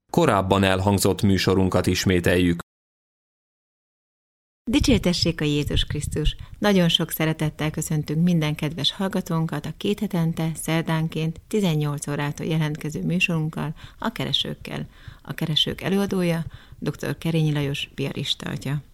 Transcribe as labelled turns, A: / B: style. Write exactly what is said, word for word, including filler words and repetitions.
A: Korábban elhangzott műsorunkat ismételjük.
B: Dicsértessék a Jézus Krisztus! Nagyon sok szeretettel köszöntünk minden kedves hallgatónkat a két hetente, szerdánként tizennyolc órától jelentkező műsorunkkal, a Keresőkkel. A Keresők előadója dr. Kerényi Lajos piarista atya.